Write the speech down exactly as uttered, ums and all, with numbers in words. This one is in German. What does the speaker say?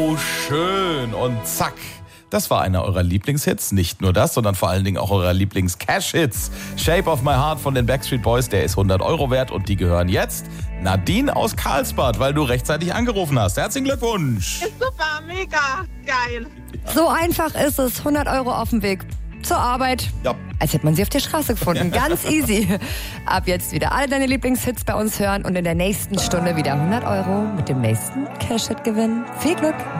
Oh, schön. Und zack. Das war einer eurer Lieblingshits. Nicht nur das, sondern vor allen Dingen auch eurer Lieblings-Cash-Hits. Shape of My Heart von den Backstreet Boys, der ist hundert Euro wert. Und die gehören jetzt Nadine aus Karlsbad, weil du rechtzeitig angerufen hast. Herzlichen Glückwunsch. Ist super, mega geil. So einfach ist es. hundert Euro auf dem Weg zur Arbeit. Ja. Als hätte man sie auf der Straße gefunden. Ganz easy. Ab jetzt wieder alle deine Lieblingshits bei uns hören und in der nächsten Stunde wieder hundert Euro mit dem nächsten Cash-Hit gewinnen. Viel Glück.